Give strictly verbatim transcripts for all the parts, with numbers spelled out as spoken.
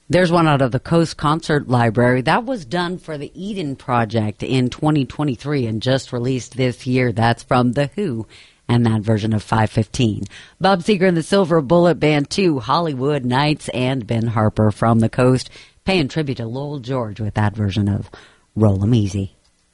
There's one out of the Coast Concert Library. That was done for the Eden Project in twenty twenty-three and just released this year. That's from The Who and that version of five fifteen. Bob Seger and the Silver Bullet Band two, Hollywood Nights, and Ben Harper from the Coast, paying tribute to Lowell George with that version of Roll 'em Easy.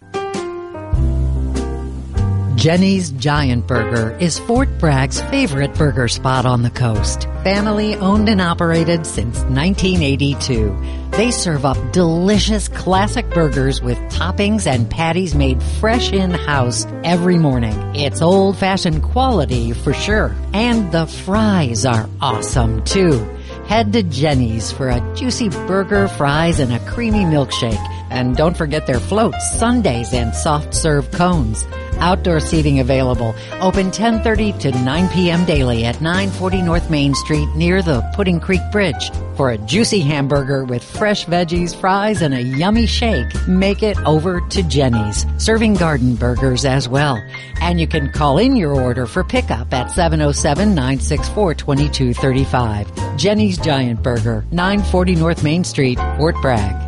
Jenny's Giant Burger is Fort Bragg's favorite burger spot on the coast. Family owned and operated since nineteen eighty-two. They serve up delicious classic burgers with toppings and patties made fresh in-house every morning. It's old-fashioned quality for sure. And the fries are awesome too. Head to Jenny's for a juicy burger, fries, and a creamy milkshake. And don't forget their floats, sundaes, and soft-serve cones. Outdoor seating available. Open ten thirty to nine p.m. daily at nine forty North Main Street near the Pudding Creek Bridge. For a juicy hamburger with fresh veggies, fries, and a yummy shake, make it over to Jenny's, serving garden burgers as well. And you can call in your order for pickup at seven oh seven, nine six four, two two three five. Jenny's Giant Burger, nine forty North Main Street, Fort Bragg.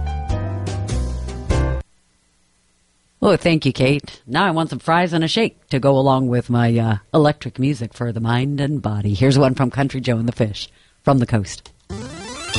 Oh, thank you, Kate. Now I want some fries and a shake to go along with my uh, electric music for the mind and body. Here's one from Country Joe and the Fish from the Coast.